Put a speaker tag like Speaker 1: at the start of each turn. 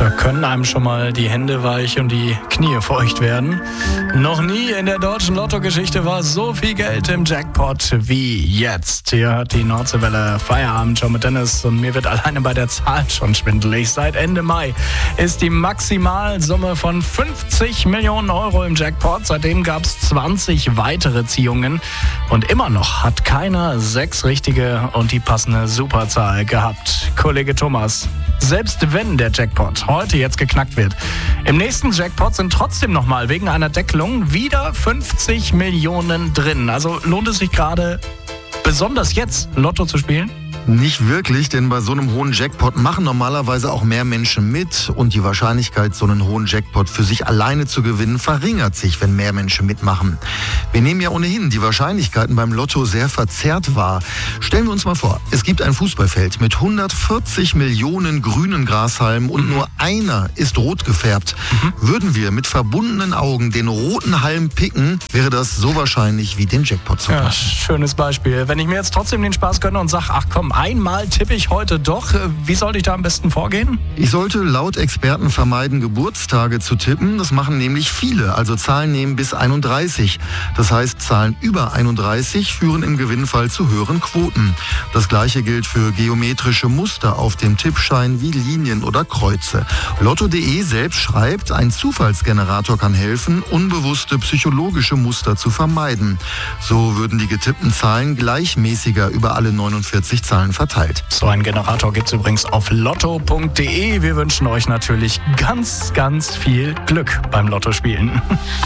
Speaker 1: Da können einem schon mal die Hände weich und die Knie feucht werden. Noch nie in der deutschen Lottogeschichte war so viel Geld im Jackpot wie jetzt. Hier hat die Nordseewelle Feierabend schon mit Dennis und mir wird alleine bei der Zahl schon schwindelig. Seit Ende Mai ist die Maximalsumme von 50 Millionen Euro im Jackpot. Seitdem gab es 20 weitere Ziehungen und immer noch hat keiner 6 richtige und die passende Superzahl gehabt. Kollege Thomas, selbst wenn der Jackpot heute jetzt geknackt wird, im nächsten Jackpot sind trotzdem nochmal wegen einer Deckelung wieder 50 Millionen drin. Also lohnt es sich gerade besonders jetzt Lotto zu spielen?
Speaker 2: Nicht wirklich, denn bei so einem hohen Jackpot machen normalerweise auch mehr Menschen mit und die Wahrscheinlichkeit, so einen hohen Jackpot für sich alleine zu gewinnen, verringert sich, wenn mehr Menschen mitmachen. Wir nehmen ja ohnehin die Wahrscheinlichkeiten beim Lotto sehr verzerrt wahr. Stellen wir uns mal vor, es gibt ein Fußballfeld mit 140 Millionen grünen Grashalmen und nur einer ist rot gefärbt. Würden wir mit verbundenen Augen den roten Halm picken, wäre das so wahrscheinlich wie den Jackpot zu knacken.
Speaker 1: Ja, schönes Beispiel. Wenn ich mir jetzt trotzdem den Spaß gönne und sage, ach komm, einmal tippe ich heute doch. Wie sollte ich da am besten vorgehen?
Speaker 2: Ich sollte laut Experten vermeiden, Geburtstage zu tippen. Das machen nämlich viele, also Zahlen nehmen bis 31. Das heißt, Zahlen über 31 führen im Gewinnfall zu höheren Quoten. Das Gleiche gilt für geometrische Muster auf dem Tippschein wie Linien oder Kreuze. Lotto.de selbst schreibt, ein Zufallsgenerator kann helfen, unbewusste psychologische Muster zu vermeiden. So würden die getippten Zahlen gleichmäßiger über alle 49 Zahlen verteilt.
Speaker 1: So einen Generator gibt es übrigens auf lotto.de. Wir wünschen euch natürlich ganz, ganz viel Glück beim Lottospielen.